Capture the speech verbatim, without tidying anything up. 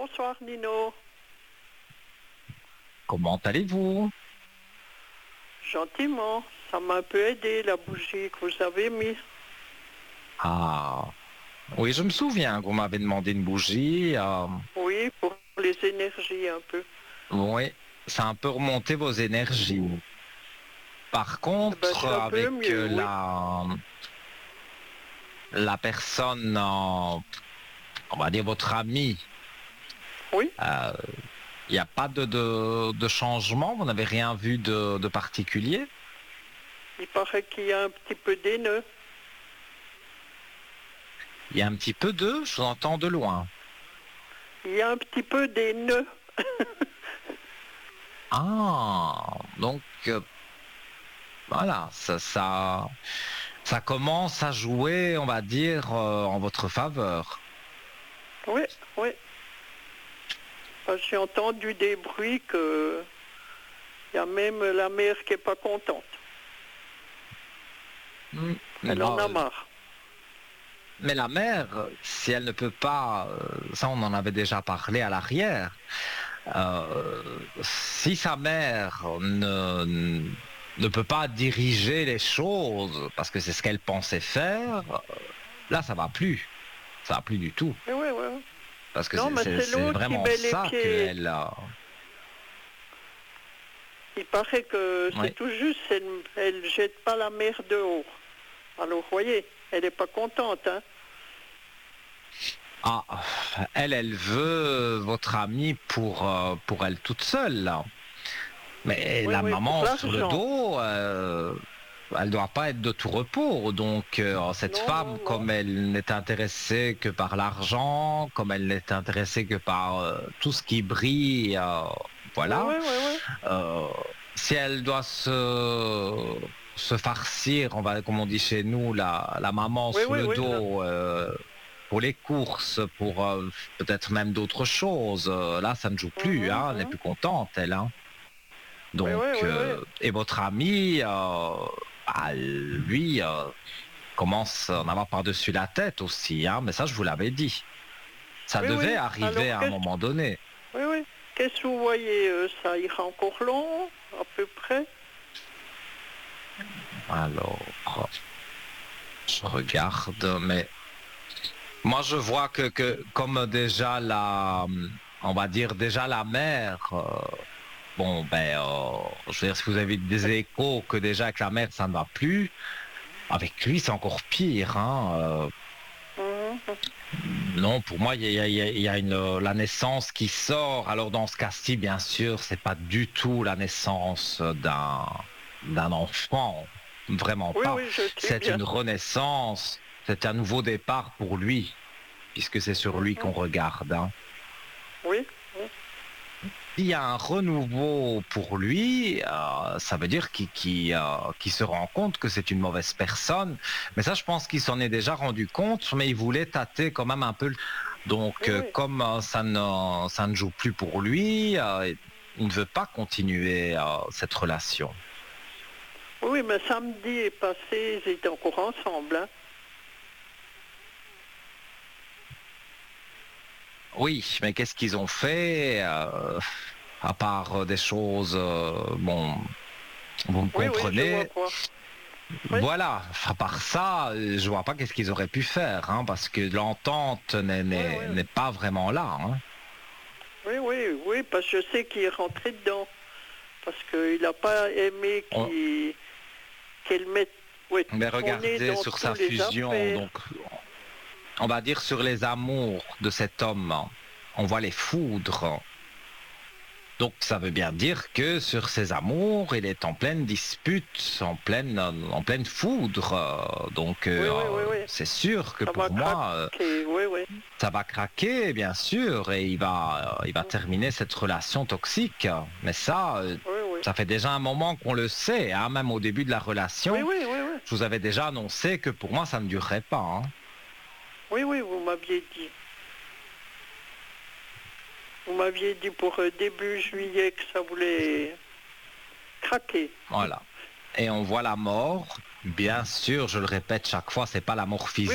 bonsoir Nino. Comment allez-vous? Gentiment, ça m'a un peu aidé la bougie que vous avez mise. Ah, oui, je me souviens qu'on m'avait demandé une bougie. euh, Oui, pour les énergies un peu. oui, ça a un peu remonté vos énergies. Par Eh ben, je contre, suis un peu avec mieux, euh, oui. la, la personne, euh, on va dire votre ami, Oui, euh, il n'y a pas de, de, de changement? Vous n'avez rien vu de, de particulier? il paraît qu'il y a un petit peu des nœuds. Il y a un petit peu de, je vous entends de loin. Il y a un petit peu des nœuds. Ah, donc euh, voilà, ça, ça, ça commence à jouer, on va dire, euh, en votre faveur. Oui, oui. Parce que J'ai entendu des bruits que il y a même la mère qui est pas contente. Hmm. Elle en Non, a marre. mais la mère, si elle ne peut pas, euh, ça on en avait déjà parlé à l'arrière, euh, si sa mère ne, ne peut pas diriger les choses, parce que c'est ce qu'elle pensait faire, euh, là ça va plus. Ça va plus du tout. Oui, oui, oui. Parce que Non, c'est mais c'est- c'est c'est l'autre qui vraiment met les ça pieds. qu'elle a. Il paraît que Oui. c'est tout juste, elle ne jette pas la mère dehors. Alors, vous voyez, elle n'est pas contente, hein. Ah, elle, elle veut votre amie pour, euh, pour elle toute seule, là. Mais Oui, la oui, pour maman sur le l'argent. dos, euh, elle doit pas être de tout repos. Donc, euh, cette Non, non, femme, non. comme elle n'est intéressée que par l'argent, comme elle n'est intéressée que par euh, tout ce qui brille, euh, Oui, voilà. oui, oui, oui. Euh, si elle doit se, se farcir, on va, comme on dit chez nous, la, la maman Oui, sous oui, le oui. je- dos, euh, pour les courses, pour euh, peut-être même d'autres choses, euh, là, ça ne joue plus, Mhm, hein, elle n'est mhm. plus contente, elle. Hein. Oui, Donc, oui, oui, oui. euh, et votre ami, euh, bah, lui, euh, commence à en avoir par-dessus la tête aussi, hein, mais ça, je vous l'avais dit. Ça Oui, devait oui. arriver Alors, à un qu'est-ce moment donné. oui, oui. Qu'est-ce que vous voyez euh, Ça ira encore long, à peu près. Alors, je regarde, mais moi, je vois que, que comme déjà la, on va dire déjà la mère, euh, bon, ben, euh, je veux dire, si vous avez des échos que déjà avec la mère, ça ne va plus, avec lui, c'est encore pire, hein. euh, Mhm, mhm. Non, pour moi, il y a, il y a- il y a une, la naissance qui sort. Alors dans ce cas-ci, bien sûr, c'est pas du tout la naissance d'un d'un enfant, vraiment Oui, pas. oui, je sais C'est bien. une renaissance, c'est un nouveau départ pour lui, puisque c'est sur lui qu'on Mhm. regarde. Hein. Oui, oui. S'il y a un renouveau pour lui, euh, ça veut dire qu'il qu'il, euh, qu'il se rend compte que c'est une mauvaise personne. Mais ça, je pense qu'il s'en est déjà rendu compte, mais il voulait tâter quand même un peu. Donc, Oui, euh, oui. comme euh, ça, ne, ça ne joue plus pour lui, euh, il ne veut pas continuer euh, cette relation. Oui, mais samedi passé, ils étaient encore ensemble, hein. Oui, mais qu'est-ce qu'ils ont fait euh, à part euh, des choses, euh, bon, vous me Oui, oui, je vois comprenez. quoi. Oui. Voilà, à part ça, euh, je vois pas qu'est-ce qu'ils auraient pu faire, hein, parce que l'entente n'est Oui, n'est- oui, n'est pas vraiment là. Hein. oui, oui, oui, parce que je sais qu'il est rentré dedans. Parce qu'il n'a pas aimé On- qu'il qu'elle mette ouais, mais son nez regardez dans sur tous sa les fusion, affaires. donc on va dire sur les amours de cet homme, hein, on voit les foudres. Donc ça veut bien dire que sur ses amours, il est en pleine dispute, en pleine, en pleine foudre. euh, Donc Oui, euh, oui, oui, oui. c'est sûr que Ça va pour moi, euh, craquer, oui, oui. ça va craquer, bien sûr, et il va, euh, il va Mm. terminer cette relation toxique. Mais ça, euh, Oui, oui. ça fait déjà un moment qu'on le sait, hein, même au début de la Oui, relation. oui, oui, oui. Je vous avais déjà annoncé que pour moi, ça ne durerait pas. Hein. Oui, oui, vous m'aviez dit. Vous m'aviez dit pour euh, début juillet que ça voulait craquer. Voilà. Et on voit la mort. Bien sûr, je le répète chaque fois, c'est pas la mort Oui, physique.